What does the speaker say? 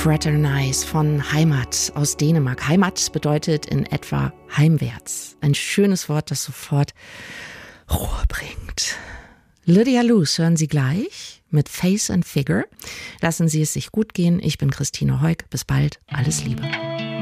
Fraternize von Heimat aus Dänemark. Heimat bedeutet in etwa heimwärts. Ein schönes Wort, das sofort Ruhe bringt. Lydia Luce hören Sie gleich mit Face and Figure. Lassen Sie es sich gut gehen. Ich bin Christine Heuk. Bis bald. Alles Liebe.